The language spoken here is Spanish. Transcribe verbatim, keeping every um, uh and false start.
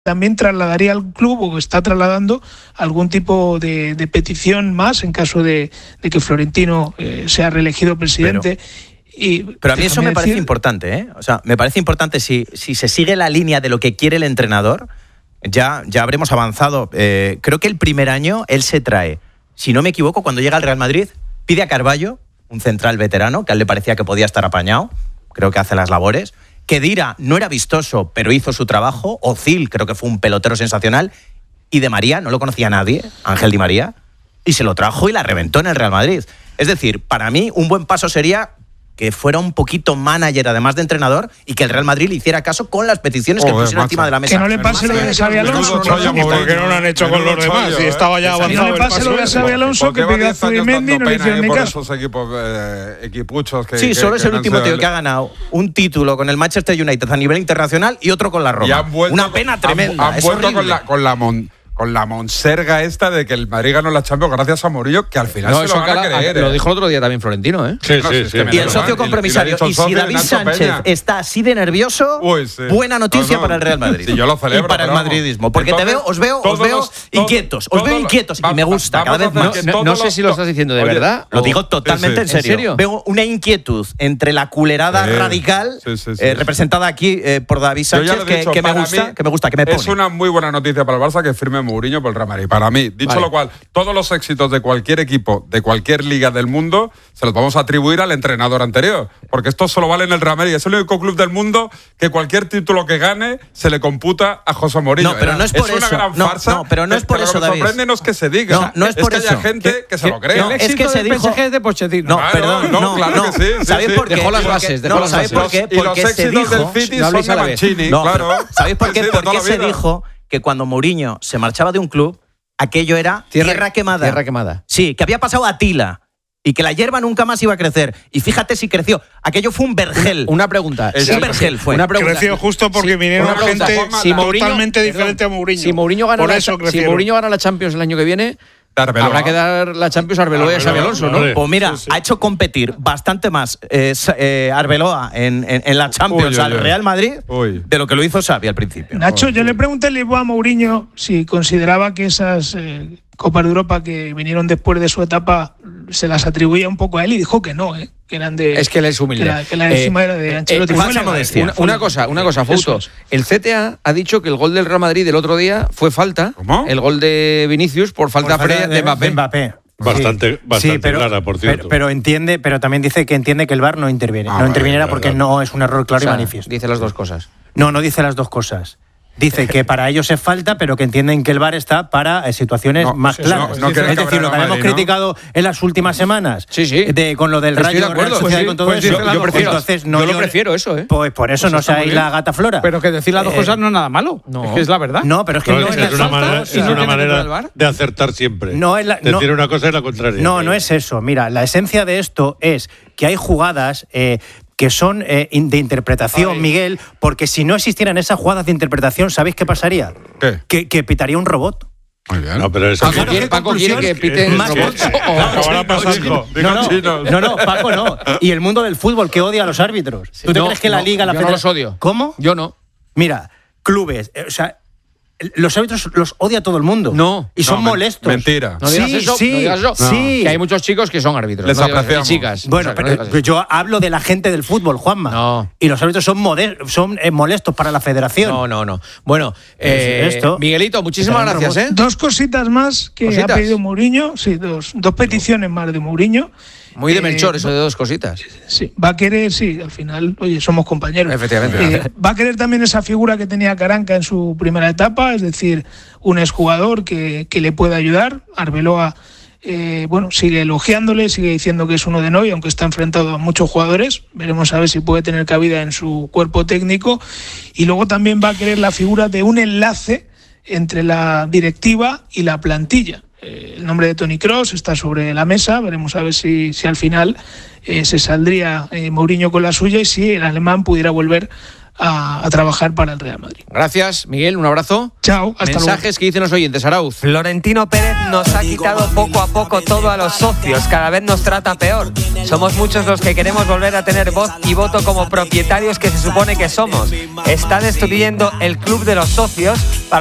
también trasladaría al club, o está trasladando algún tipo de, de petición más en caso de, de que Florentino eh, sea reelegido presidente. Pero, y pero a mí eso me decir, parece importante, ¿eh? O sea, me parece importante si, si se sigue la línea de lo que quiere el entrenador, ya, ya habremos avanzado. Eh, creo que el primer año él se trae, si no me equivoco, cuando llega al Real Madrid, pide a Carballo, un central veterano, que a él le parecía que podía estar apañado, creo que hace las labores. Khedira no era vistoso, pero hizo su trabajo. Ozil creo que fue un pelotero sensacional. Y de María no lo conocía nadie, Ángel Di María, y se lo trajo y la reventó en el Real Madrid. Es decir, para mí un buen paso sería que fuera un poquito manager, además de entrenador, y que el Real Madrid le hiciera caso con las peticiones que pusiera encima de la mesa. Que no le pase lo de Xabi Alonso. Porque no lo han hecho con los demás, y estaba ya avanzado. Que no le pase lo de Xabi Alonso, que pide a Zubimendi y no le hicieron ni caso. Esos equipos, eh, equipuchos que, sí, que, solo que es el último tío el... que ha ganado un título con el Manchester United a nivel internacional y otro con la Roma. Vuelto, una pena tremenda. Han, han vuelto con la, con la mon, con la monserga esta de que el Madrid ganó la Champions gracias a Mourinho, que al final no, se eso lo van a creer. Lo ¿eh? dijo el otro día también Florentino, ¿eh? Sí, no, sí, si sí. es que y el socio compromisario. Y, y si David Sánchez Peña. está así de nervioso, Uy, sí. buena noticia no, no. para el Real Madrid. Sí, yo lo celebro. Y para el madridismo. Porque entonces, te veo, os veo, os veo los, inquietos. Os veo inquietos va, y me gusta va, cada vez más. No, no sé si lo estás diciendo de Oye, verdad. Lo digo totalmente sí, sí. en, serio. ¿En serio? Veo una inquietud entre la culerada sí. radical sí, sí, sí, eh, sí. representada aquí eh, por David Sánchez que, dicho, que me gusta, que me gusta, que me pone. Es una muy buena noticia para el Barça que firme Mourinho por el Real Madrid. Para mí, dicho vale. lo cual, todos los éxitos de cualquier equipo, de cualquier liga del mundo, se los vamos a atribuir al entrenador anterior. Porque esto solo vale en el Real Madrid. Es el único club del mundo que cualquier título que gane se le computa a José Mourinho. No, pero no es por es eso. una gran no, farsa. No, pero no es por pero eso, lo que David. sorprende no es que se diga. No, no es, es por que eso. haya gente que, que se lo cree. No, es que se dijo. Es de Pochettino. No, claro, perdón. No, no claro no. que sí. sí ¿Sabéis sí. por qué? Dejó las Porque, bases. Dejó no, las ¿sabéis bases. por qué? Y los Porque se éxitos dijo. del City no son de Mancini. No, claro. ¿Sabéis por qué? Sí, Porque se dijo que cuando Mourinho se marchaba de un club, aquello era tierra, tierra quemada. Tierra quemada. Sí, que había pasado a Tila. Y que la hierba nunca más iba a crecer. Y fíjate si creció. Aquello fue un vergel. Una, una pregunta. Un vergel fue. Una pregunta. Creció justo porque sí, vinieron pregunta, gente Juanma, si Mourinho, totalmente diferente perdón, a Mourinho. Si Mourinho gana, Por la, eso si Mourinho gana la Champions el año que viene, Arbeloa. Habrá que dar la Champions a Arbeloa y a Xabi Alonso, ¿no? Pues mira, sí, sí. ha hecho competir bastante más eh, eh, Arbeloa en, en, en la Champions uy, al uy, Real Madrid uy. de lo que lo hizo Xavi al principio. Nacho, yo le pregunté a Mourinho si consideraba que esas eh, Copas de Europa que vinieron después de su etapa se las atribuía un poco a él y dijo que no, ¿eh? que eran de. Es que él es humilde. Que la, que la encima eh, era de Ancelotti. Eh, eh, una, una cosa, una cosa, Fausto. El C T A ha dicho que el gol del Real Madrid del otro día fue falta. ¿Cómo? El gol de Vinicius por falta, por falta de, de Mbappé. De Mbappé. Bastante, sí, bastante sí, pero, clara, por cierto. Pero, pero entiende, pero también dice que entiende que el V A R no interviene. Ah, no vale, interviniera claro, porque claro. no es un error claro o sea, y manifiesto. Dice las dos cosas. No, no dice las dos cosas. Dice que para ellos es falta, pero que entienden que el V A R está para eh, situaciones no, más sí, claras. no, no es decir, lo que habíamos Madrid, criticado ¿no? en las últimas semanas, sí, sí. De, con lo del Estoy Rayo de acuerdo, Real Sociedad pues y con todo pues eso. Yo, yo prefiero, entonces, no, yo lo yo, prefiero eso, ¿eh? Pues por eso pues no seáis la gata flora. Pero que decir las dos eh, cosas no es nada malo. No. Es que es la verdad. No, pero es que no, no es, es, es una manera, es una manera de acertar siempre. No es la, no, decir una cosa y la contraria. No, no es eso. Mira, la esencia de esto es que hay jugadas eh, que son eh, de interpretación, Ay. Miguel, porque si no existieran esas jugadas de interpretación, ¿sabéis qué pasaría? ¿Qué? Que, que pitaría un robot. Muy bien. No, pero es Paco, quiere, Paco quiere que piten más robots. Acabará pasando. No, no, no, no, Paco no. Y el mundo del fútbol que odia a los árbitros. Sí. ¿Tú te no, crees que la no, Liga, la yo Federación... no los odio. ¿Cómo? Yo no. Mira, clubes, eh, o sea... Los árbitros los odia todo el mundo. No. Y son no, molestos. Mentira. No digas sí, eso, sí, no digas eso. sí. Que hay muchos chicos que son árbitros. Les no digas, apreciamos. chicas. Bueno, o sea, pero no yo hablo de la gente del fútbol, Juanma. No. Y los árbitros son, son eh, molestos para la federación. No, no, no. Bueno, eh, esto. Miguelito, muchísimas gracias, ¿eh? Dos cositas más que ¿Cositas? ha pedido Mourinho. Sí, dos, dos peticiones más de Mourinho. Muy de Melchor, eh, eso de dos cositas. Sí, va a querer, sí, al final, oye, somos compañeros. Efectivamente. Eh, va a querer también esa figura que tenía Caranca en su primera etapa, es decir, un exjugador que, que le pueda ayudar. Arbeloa, eh, bueno, sigue elogiándole, sigue diciendo que es uno de Noy, aunque está enfrentado a muchos jugadores. Veremos a ver si puede tener cabida en su cuerpo técnico. Y luego también va a querer la figura de un enlace entre la directiva y la plantilla. El nombre de Toni Kroos está sobre la mesa, veremos a ver si, si al final eh, se saldría eh, Mourinho con la suya y si el alemán pudiera volver a, a trabajar para el Real Madrid. Gracias, Miguel, un abrazo. Chao, hasta luego. Mensajes que dicen los oyentes, Arauz. Florentino Pérez nos ha quitado poco a poco todo a los socios, cada vez nos trata peor. Somos muchos los que queremos volver a tener voz y voto como propietarios que se supone que somos. Está destruyendo el club de los socios para